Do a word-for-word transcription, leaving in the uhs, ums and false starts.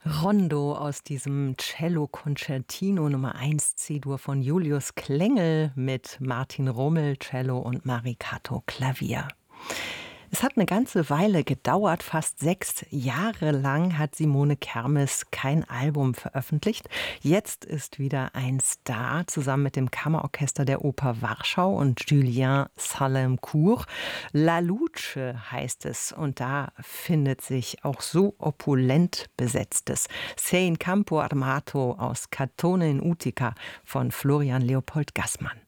Rondo aus diesem Cello Concertino Nummer eins C-Dur von Julius Klengel mit Martin Rummel Cello und Mari Cato Klavier. Es hat eine ganze Weile gedauert, fast sechs Jahre lang hat Simone Kermes kein Album veröffentlicht. Jetzt ist wieder ein Star, zusammen mit dem Kammerorchester der Oper Warschau und Julien Salemcourt. La Luce heißt es und da findet sich auch so opulent besetztes Sei in campo armato aus Catone in Utica von Florian Leopold Gassmann.